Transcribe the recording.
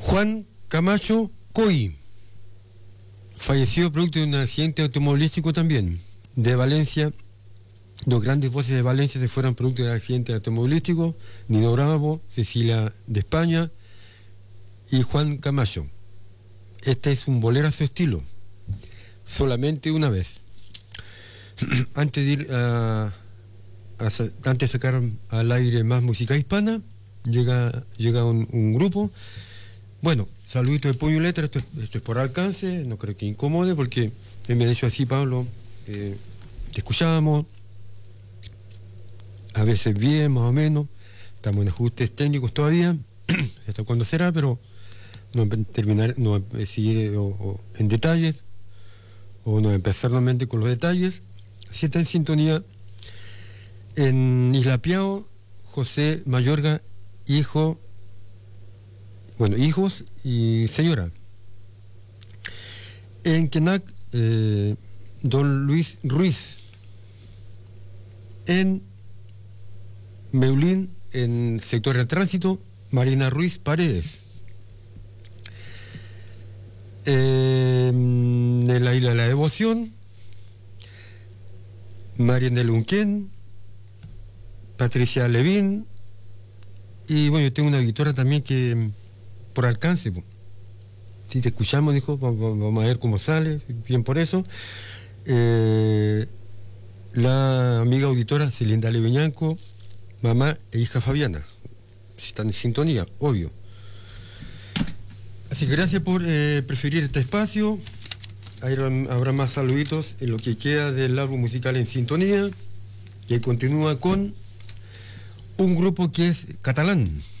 Juan Camacho Coy falleció producto de un accidente automovilístico también. De Valencia, dos grandes voces de Valencia se fueron producto de accidente automovilístico: Nino Bravo, Cecilia de España y Juan Camacho. Este es un bolero a su estilo, solamente una vez. Antes de ir antes de sacar al aire más música hispana, llega un grupo. Bueno, saludito de puño y letra, esto es por alcance, no creo que incomode, porque me ha dicho así, Pablo, te escuchamos, a veces bien, más o menos, estamos en ajustes técnicos todavía, hasta cuándo será, pero no seguir en detalles, o no empezar nuevamente con los detalles. Si está en sintonía en Isla Piao, José Mayorga, hijos y señora. En Quenac, don Luis Ruiz. En Meulín, en sector de tránsito, Marina Ruiz Paredes. En la Isla de la Devoción, Mariana Lunquén, Patricia Levín, y bueno, yo tengo una auditora también que por alcance, si te escuchamos, dijo, vamos a ver cómo sale, bien por eso. La amiga auditora Celinda Leviñanco, mamá e hija Fabiana, si están en sintonía, obvio. Así que gracias por preferir este espacio. Habrá más saluditos en lo que queda del álbum musical En Sintonía, que continúa con un grupo que es catalán.